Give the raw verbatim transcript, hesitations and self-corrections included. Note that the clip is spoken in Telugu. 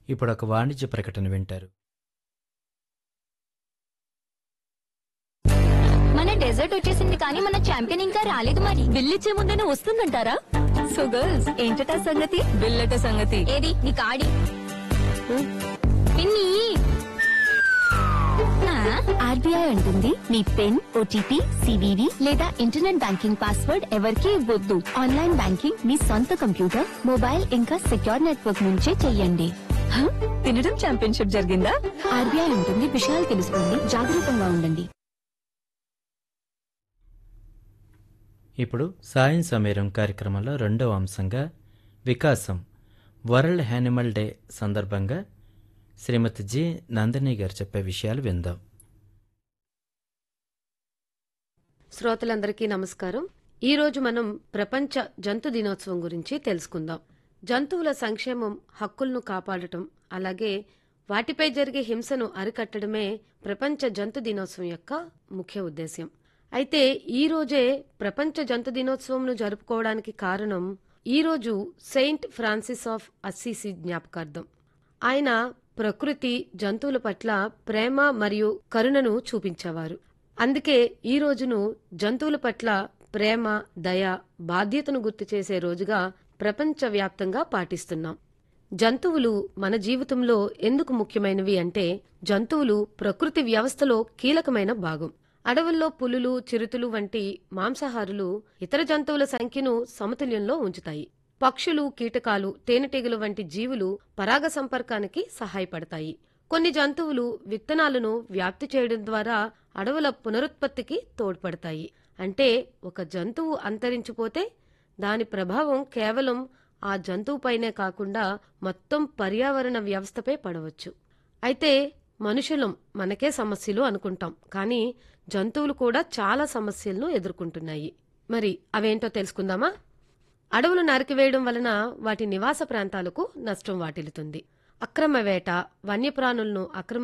ఇప్పుడొక వాణిజ్య ప్రకటన వింటారు. మన డెజర్ట్ వచ్చేసింది కానీ మన ఛాంపియన్ ఇంకా రాలేదు. మరి బిల్లిచ్చే ముందేనే వస్తుందంటారా? సో గర్ల్స్, ఏంటట సంగతి? బిల్లట సంగతి ఏది నీ కాడి పిన్ని? ఆర్బీఐ అంటుంది మీ పిన్, ఓటీపీ, సివివి లేదా ఇంటర్నెట్ బ్యాంకింగ్ పాస్వర్డ్ ఎవరికీ ఇవ్వద్దు. ఆన్లైన్ బ్యాంకింగ్ మీ సొంత కంప్యూటర్, మొబైల్ ఇంకా సెక్యూర్ నెట్వర్క్ నుంచే చెయ్యండి. హ? తినడం ఛాంపియన్షిప్ జరిగిందా? ఆర్బీఐ అంటుంది విషయాలు తెలుసుకోండి, జాగ్రత్తగా ఉండండి. ఇప్పుడు సాయం సమీరం కార్యక్రమంలో రెండవ అంశంగా వికాసం వరల్డ్ యానిమల్ డే సందర్భంగా శ్రీమతి జి నందిని గారు చెప్పే విషయాలు విందాం. శ్రోతలందరికీ నమస్కారం. ఈరోజు మనం ప్రపంచ జంతు దినోత్సవం గురించి తెలుసుకుందాం. జంతువుల సంక్షేమం, హక్కులను కాపాడటం, అలాగే వాటిపై జరిగే హింసను అరికట్టడమే ప్రపంచ జంతు దినోత్సవం యొక్క ముఖ్య ఉద్దేశ్యం. అయితే ఈ రోజే ప్రపంచ జంతు దినోత్సవంను జరుపుకోవడానికి కారణం ఈరోజు సెయింట్ ఫ్రాన్సిస్ ఆఫ్ అస్సీసీ జ్ఞాపకార్థం. ఆయన ప్రకృతి, జంతువుల పట్ల ప్రేమ మరియు కరుణను చూపించేవారు. అందుకే ఈ రోజును జంతువుల పట్ల ప్రేమ, దయ, బాధ్యతను గుర్తు చేసే రోజుగా ప్రపంచవ్యాప్తంగా పాటిస్తున్నాం. జంతువులు మన జీవితంలో ఎందుకు ముఖ్యమైనవి అంటే, జంతువులు ప్రకృతి వ్యవస్థలో కీలకమైన భాగం. అడవుల్లో పులులు, చిరుతలు వంటి మాంసాహారులు ఇతర జంతువుల సంఖ్యను సమతుల్యంలో ఉంచుతాయి. పక్షులు, కీటకాలు, తేనెటీగలు వంటి జీవులు పరాగ సంపర్కానికి సహాయపడతాయి. కొన్ని జంతువులు విత్తనాలను వ్యాప్తి చేయడం ద్వారా అడవుల పునరుత్పత్తికి తోడ్పడతాయి. అంటే ఒక జంతువు అంతరించిపోతే దాని ప్రభావం కేవలం ఆ జంతువుపైనే కాకుండా మొత్తం పర్యావరణ వ్యవస్థపై పడవచ్చు. అయితే మనుషులం మనకే సమస్యలు అనుకుంటాం, కానీ జంతువులు కూడా చాలా సమస్యలను ఎదుర్కొంటున్నాయి. మరి అవేంటో తెలుసుకుందామా? అడవులు నరికివేయడం వలన వాటి నివాస ప్రాంతాలకు నష్టం వాటిల్లుతుంది. అక్రమ వేట, వన్యప్రాణులను అక్రమ